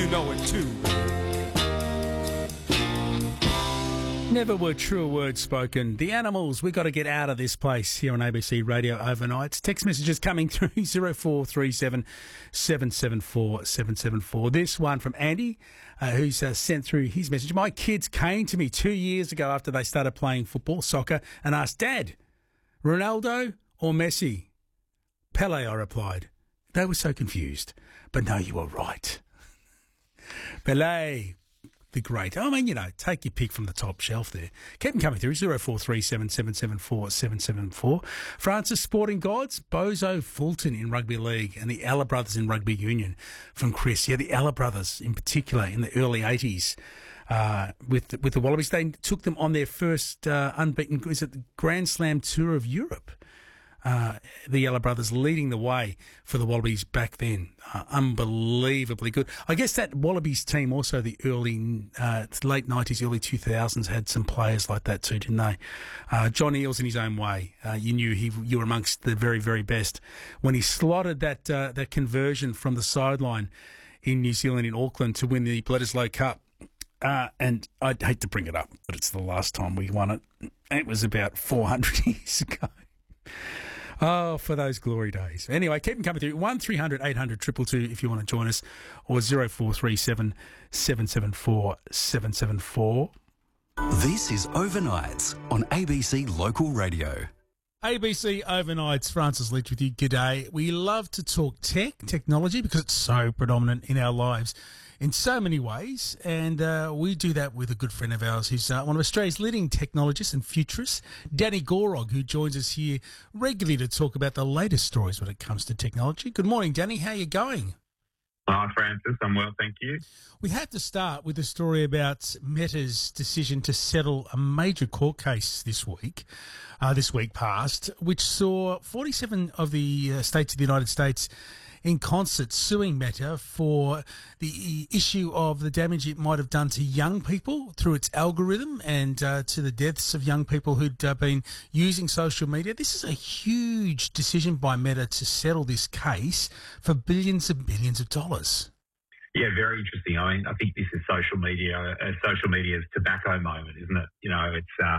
you know it too. Never were truer words spoken. The Animals, we got to get out of this place here on ABC Radio Overnights. Text messages coming through 0437 774 774. This one from Andy, who's sent through his message. My kids came to me 2 years ago after they started playing football, soccer, and asked, Dad, Ronaldo or Messi? Pele, I replied. They were so confused. But no, you were right. Pele, the great. I mean, take your pick from the top shelf there. Keep them coming through, 0437 774 774. Francis Sporting Gods, Bozo Fulton in Rugby League and the Ella Brothers in Rugby Union from Chris. Yeah, the Ella Brothers in particular in the early 80s with the Wallabies. They took them on their first unbeaten, is it the Grand Slam Tour of Europe? The Yellow Brothers leading the way for the Wallabies back then. Unbelievably good. I guess that Wallabies team also the late 90s, early 2000s had some players like that too, didn't they? John Eales in his own way. You knew you were amongst the very, very best. When he slotted that conversion from the sideline in New Zealand, in Auckland, to win the Bledisloe Cup. And I'd hate to bring it up, but it's the last time we won it. It was about 400 years ago. Oh, for those glory days. Anyway, keep them coming through. 1300 800 222 if you want to join us, or 0437 774 774. This is Overnights on ABC Local Radio. ABC Overnights, Francis Leach with you. G'day. We love to talk technology, because it's so predominant in our lives in so many ways, and we do that with a good friend of ours who's one of Australia's leading technologists and futurists, Danny Gorog, who joins us here regularly to talk about the latest stories when it comes to technology. Good morning, Danny. How are you going? Hi, Francis. I'm well, thank you. We have to start with the story about Meta's decision to settle a major court case this week past, which saw 47 of the states of the United States in concert suing Meta for the issue of the damage it might have done to young people through its algorithm and to the deaths of young people who'd been using social media. This is a huge decision by Meta to settle this case for billions and billions of dollars. Yeah, very interesting. I mean, I think this is social media's tobacco moment, isn't it? It's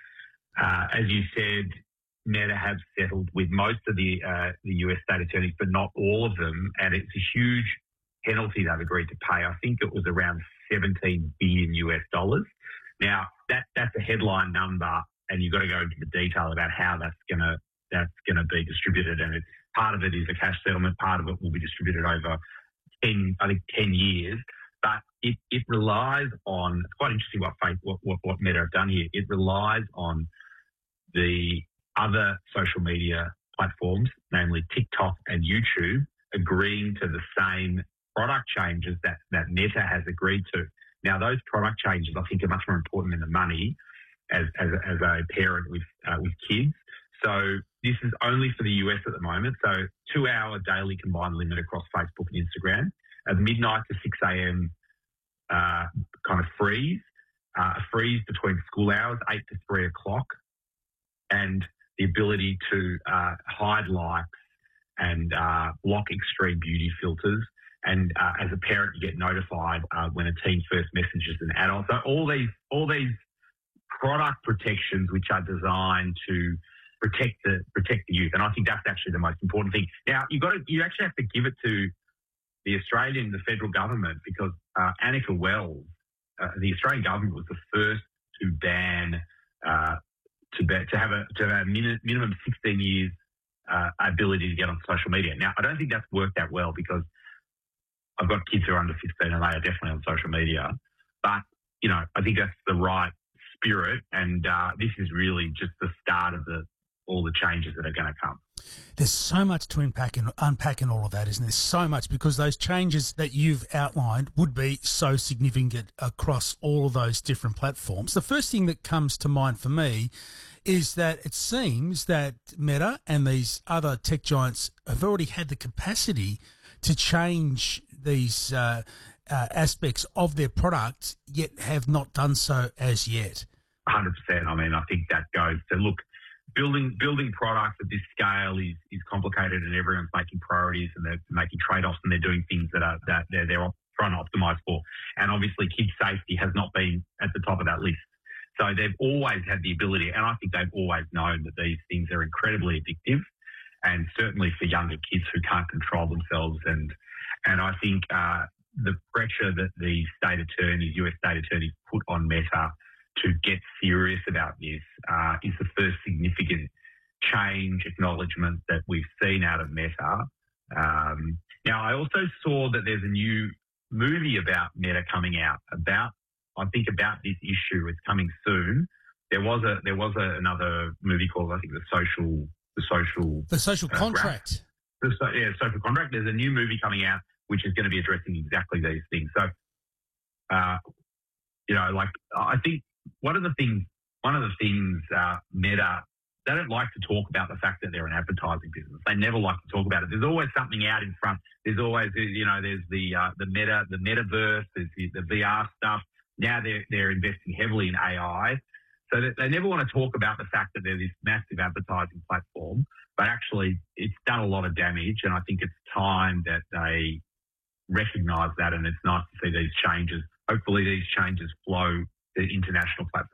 as you said, Meta have settled with most of the US state attorneys, but not all of them, and it's a huge penalty they've agreed to pay. I think it was around $17 billion US. Now that's a headline number, and you've got to go into the detail about how that's gonna be distributed. And part of it is a cash settlement, part of it will be distributed over 10 years. But it relies on. It's quite interesting what Meta have done here. It relies on the other social media platforms, namely TikTok and YouTube, agreeing to the same product changes that Meta has agreed to. Now, those product changes, I think, are much more important than the money as a parent with kids. So this is only for the US at the moment. So 2-hour daily combined limit across Facebook and Instagram, at midnight to 6 a.m. Kind of freeze, a freeze between school hours, 8 to 3 o'clock, and the ability to hide likes and block extreme beauty filters. And as a parent, you get notified when a teen first messages an adult. So all these product protections which are designed to protect the youth, and I think that's actually the most important thing. Now you actually have to give it to the federal government, because Annika Wells, the Australian government was the first to ban. To have a minimum 16 years ability to get on social media. Now, I don't think that's worked out well, because I've got kids who are under 15 and they are definitely on social media. But, I think that's the right spirit, and this is really just the start of all the changes that are going to come. There's so much to unpack in all of that, isn't there? So much, because those changes that you've outlined would be so significant across all of those different platforms. The first thing that comes to mind for me is that it seems that Meta and these other tech giants have already had the capacity to change these aspects of their product, yet have not done so as yet. 100%. I mean, I think that goes to, look, building products at this scale is complicated, and everyone's making priorities and they're making trade-offs, and they're doing things that they're trying to optimise for. And obviously, kids' safety has not been at the top of that list. So they've always had the ability, and I think they've always known that these things are incredibly addictive, and certainly for younger kids who can't control themselves. And I think the pressure that the US state attorneys put on Meta to get serious about this is the first significant change, acknowledgement that we've seen out of Meta. Now, I also saw that there's a new movie about Meta coming out about this issue. It's coming soon. There was another movie called, I think, The Social Contract. Social Contract. There's a new movie coming out which is going to be addressing exactly these things. So, I think one of the things Meta, they don't like to talk about the fact that they're an advertising business. They never like to talk about it. There's always something out in front. There's always, there's the metaverse, there's the VR stuff. Now they're investing heavily in AI. So they never want to talk about the fact that they're this massive advertising platform, but actually it's done a lot of damage, and I think it's time that they recognise that, and it's nice to see these changes. Hopefully these changes flow to international platforms.